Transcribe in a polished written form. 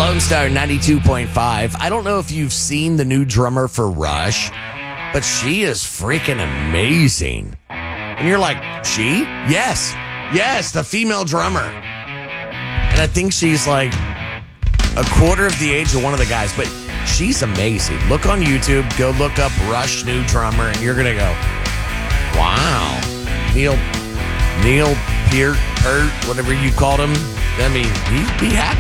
Lone Star 92.5. I don't know if you've seen the new drummer for Rush, but she is freaking amazing. And you're like, she? Yes, the female drummer. And I think she's like a quarter of the age of one of the guys, but she's amazing. Look on YouTube, go look up Rush new drummer, and you're going to go, wow. Neil Peart, whatever you called him. I mean, he happy.